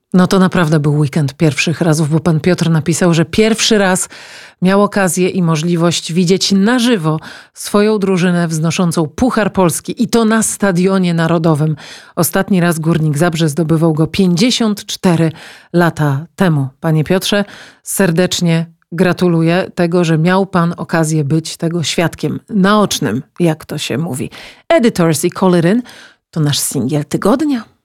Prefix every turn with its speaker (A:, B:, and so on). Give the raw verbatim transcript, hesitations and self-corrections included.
A: No to naprawdę był weekend pierwszych razów, bo pan Piotr napisał, że pierwszy raz miał okazję i możliwość widzieć na żywo swoją drużynę wznoszącą Puchar Polski i to na Stadionie Narodowym. Ostatni raz Górnik Zabrze zdobywał go pięćdziesiąt cztery lata temu. Panie Piotrze, serdecznie gratuluję tego, że miał pan okazję być tego świadkiem naocznym, jak to się mówi. Editors i Call It In to nasz singiel tygodnia.